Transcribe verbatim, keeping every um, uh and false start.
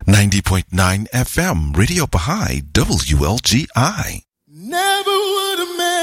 ninety point nine F M, Radio Baha'i, W L G I. Never would have met